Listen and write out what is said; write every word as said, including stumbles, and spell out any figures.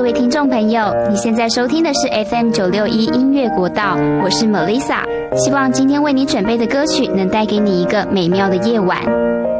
位听众朋友，你现在收听的是 F M 九六一音乐国道，我是 Melissa， 希望今天为你准备的歌曲能带给你一个美妙的夜晚。